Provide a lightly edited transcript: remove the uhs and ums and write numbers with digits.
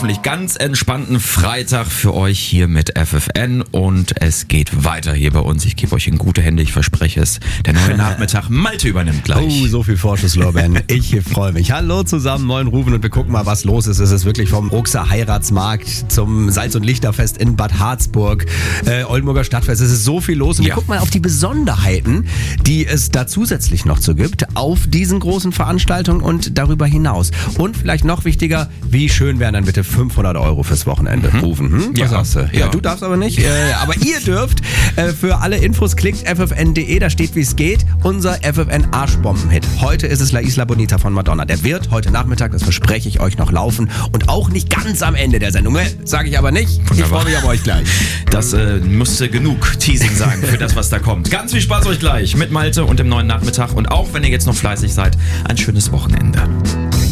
hoffentlich ganz entspannten Freitag für euch hier mit FFN und es geht weiter hier bei uns. Ich gebe euch in gute Hände, ich verspreche es. Der neue Nachmittag, Malte übernimmt gleich. Oh, so viel Vorschusslorbeeren. Ich freue mich. Hallo zusammen, moin Ruben und wir gucken mal, was los ist. Es ist wirklich vom Ruxer Heiratsmarkt zum Salz- und Lichterfest in Bad Harzburg, Oldenburger Stadtfest. Es ist so viel los und wir gucken mal auf die Besonderheiten, die es da zusätzlich noch so gibt, auf diesen großen Veranstaltungen und darüber hinaus. Und vielleicht noch wichtiger, wie schön wären dann bitte 500 € fürs Wochenende rufen. Was sagst du? Ja, du darfst aber nicht. Aber ihr dürft. Für alle Infos klickt ffn.de, da steht, wie es geht. Unser FFN Arschbomben-Hit. Heute ist es La Isla Bonita von Madonna. Der wird heute Nachmittag, das verspreche ich euch, noch laufen. Und auch nicht ganz am Ende der Sendung. Sage ich aber nicht. Ich freue mich auf euch gleich. Das müsste genug Teasing sein für das, was da kommt. Ganz viel Spaß euch gleich mit Malte und dem neuen Nachmittag. Und auch wenn ihr jetzt noch fleißig seid, ein schönes Wochenende.